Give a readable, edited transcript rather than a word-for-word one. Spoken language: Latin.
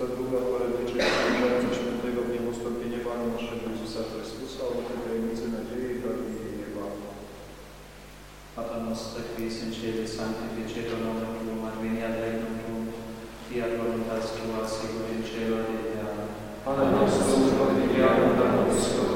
22. Polemiczek Księża Świętego w niebostąpienie Pana naszego Jezusa Chrystusa, o tej tajemnicy nadziei i pragnienie nieba. Pater noster, qui es in cielo, sanctificetur nomen tuum, adveniat regnum tuum, fiat voluntas tua, sicut in cielo et in terra. Pane nostrum quotidianum da nobis